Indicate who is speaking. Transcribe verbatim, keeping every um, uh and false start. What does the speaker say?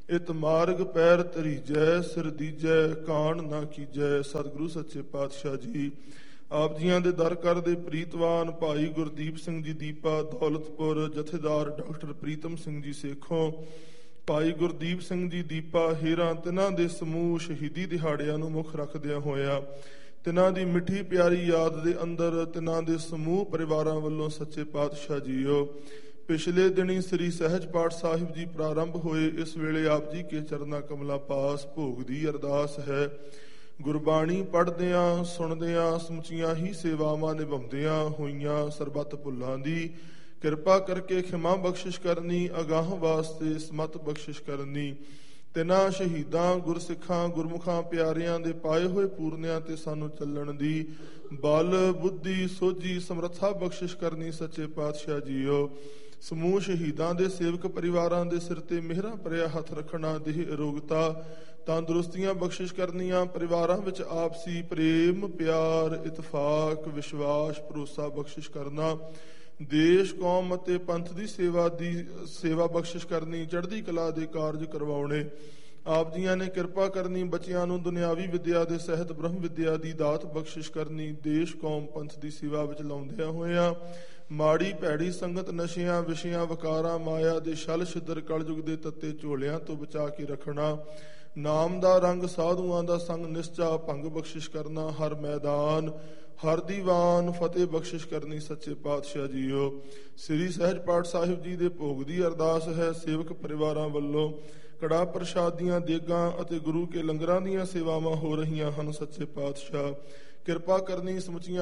Speaker 1: ਇਤ ਮਾਰਗ ਪੈਰ ਧਰੀਜੈ, ਸਿਰ ਦੀਜੈ ਕਾਣ ਨਾ ਕੀਜੈ। ਸਤਿਗੁਰੂ ਸੱਚੇ ਪਾਤਸ਼ਾਹ ਜੀ ਆਪ ਜੀਆਂ ਦੇ ਦਰ ਕਰ ਦੇ ਪ੍ਰੀਤਵਾਨ ਭਾਈ ਗੁਰਦੀਪ ਸਿੰਘ ਜੀ ਦੀਪਾ ਦੌਲਤਪੁਰ, ਜਥੇਦਾਰ ਡਾਕਟਰ ਪ੍ਰੀਤਮ ਸਿੰਘ ਜੀ ਸੇਖੋਂ, ਭਾਈ ਗੁਰਦੀਪ ਸਿੰਘ ਜੀ ਦੀਪਾ ਹੀਰਾਂ, ਤਿਨਾਂ ਦੇ ਸਮੂਹ ਸ਼ਹੀਦੀ ਦਿਹਾੜਿਆਂ ਨੂੰ ਮੁੱਖ ਰੱਖਦਿਆਂ ਹੋਇਆ ਤਿਨਾਂ ਦੀ ਮਿੱਠੀ ਪਿਆਰੀ ਯਾਦ ਦੇ ਅੰਦਰ ਤਿਨਾਂ ਦੇ ਸਮੂਹ ਪਰਿਵਾਰਾਂ ਵੱਲੋਂ ਸੱਚੇ ਪਾਤਸ਼ਾਹ ਜੀਓ ਪਿਛਲੇ ਦਿਨੀ ਸ੍ਰੀ ਸਹਿਜ ਪਾਠ ਸਾਹਿਬ ਜੀ ਪ੍ਰਾਰੰਭ ਹੋਏ। ਇਸ ਵੇਲੇ ਆਪ ਜੀ ਕੇ ਚਰਨਾਂ ਕਮਲਾਂ ਪਾਸ ਭੋਗ ਦੀ ਅਰਦਾਸ ਹੈ। ਗੁਰਬਾਣੀ ਪੜ੍ਹਦਿਆਂ ਸੁਣਦਿਆਂ ਸਮੁੱਚੀਆਂ ਹੀ ਸੇਵਾਵਾਂ ਨਿਭਾਉਂਦਿਆਂ ਹੋਈਆਂ ਸਰਬੱਤ ਭੁੱਲਾਂ ਦੀ ਕਿਰਪਾ ਕਰਕੇ ਖਿਮਾ ਬਖਸ਼ਿਸ਼ ਕਰਨੀ, ਅਗਾਹ ਵਾਸਤੇ ਸਮਤ ਬਖਸ਼ਿਸ਼ ਕਰਨੀ। ਤਿੰਨਾਂ ਸ਼ਹੀਦਾਂ ਗੁਰਸਿੱਖਾਂ ਗੁਰਮੁਖਾਂ ਪਿਆਰਿਆਂ ਦੇ ਪਾਏ ਹੋਏ ਪੂਰਨਿਆਂ ਤੇ ਸਾਨੂੰ ਚੱਲਣ ਦੀ ਬਲ ਬੁੱਧੀ ਸੋਝੀ ਸਮਰੱਥਾ ਬਖਸ਼ਿਸ਼ ਕਰਨੀ। ਸੱਚੇ ਪਾਤਸ਼ਾਹ ਜੀਓ ਸਮੂਹ ਸ਼ਹੀਦਾਂ ਦੇ ਸੇਵਕ ਪਰਿਵਾਰਾਂ ਦੇ ਸਿਰ ਤੇ ਮਿਹਰਾਂ ਭਰਿਆ ਹੱਥ ਰੱਖਣਾ, ਦੇਹ ਅਰੋਗਤਾ ਤੰਦਰੁਸਤੀਆਂ ਬਖਸ਼ਿਸ਼ ਕਰਨੀਆਂ। ਪਰਿਵਾਰਾਂ ਵਿੱਚ ਆਪਸੀ ਪ੍ਰੇਮ ਪਿਆਰ ਇਤਫਾਕ ਵਿਸ਼ਵਾਸ ਭਰੋਸਾ ਬਖਸ਼ਿਸ਼ ਕਰਨਾ। ਦੇਸ਼ ਕੌਮ ਅਤੇ ਪੰਥ ਦੀ ਸੇਵਾ ਦੀ ਸੇਵਾ ਬਖਸ਼ਿਸ਼ ਕਰਨੀ। ਚੜ੍ਹਦੀ ਕਲਾ ਦੇ ਕਾਰਜ ਕਰਵਾਉਣੇ। ਆਪ ਜੀਆਂ ਨੇ ਕਿਰਪਾ ਕਰਨੀ। ਬੱਚਿਆਂ ਨੂੰ ਦੁਨਿਆਵੀ ਵਿਦਿਆ ਦੇ ਸਹਿਤ ਬ੍ਰਹਮ ਵਿਦਿਆ ਦੀ ਦਾਤ ਬਖਸ਼ਿਸ਼ ਕਰਨੀ। ਦੇਸ਼ ਕੌਮ ਪੰਥ ਦੀ ਸੇਵਾ ਵਿੱਚ ਲਾਉਂਦਿਆਂ ਹੋਇਆਂ ਮਾੜੀ ਭੈੜੀ ਸੰਗਤ ਨਸ਼ਿਆਂ ਵਿਸ਼ਿਆਂ ਵਕਾਰਾਂ ਮਾਇਆ ਦੇ ਛਲ ਛਿੱਦਰ ਕਲਯੁਗ ਦੇ ਤੱਤੇ ਝੋਲਿਆਂ ਤੋਂ ਬਚਾ ਕੇ ਰੱਖਣਾ। ਨਾਮ ਦਾ ਰੰਗ ਸਾਧੂਆਂ ਦਾ ਸੰਗ ਨਿਸ਼ਚਾ ਭੰਗ ਬਖਸ਼ਿਸ਼ ਕਰਨਾ। ਹਰ ਮੈਦਾਨ ਹਰ ਦੀਵਾਨ ਫਤਿਹ ਬਖਸ਼ਿਸ਼ ਕਰਨੀ। ਸੱਚੇ ਪਾਤਸ਼ਾਹ ਜੀਓ ਸ੍ਰੀ ਸਹਿਜ ਪਾਠ ਸਾਹਿਬ ਜੀ ਦੇ ਭੋਗ ਦੀ ਅਰਦਾਸ ਹੈ। ਸੇਵਕ ਪਰਿਵਾਰਾਂ ਵੱਲੋਂ ਕੜਾ ਪ੍ਰਸ਼ਾਦ ਦੀਆਂ ਦੇਗਾਂ ਅਤੇ ਗੁਰੂ ਕੇ ਲੰਗਰਾਂ ਦੀਆਂ ਸੇਵਾਵਾਂ ਹੋ ਰਹੀਆਂ ਹਨ। ਸੱਚੇ ਪਾਤਸ਼ਾਹ ਕਿਰਪਾ ਕਰਨੀ। ਸਮੁੱਚੀਆਂ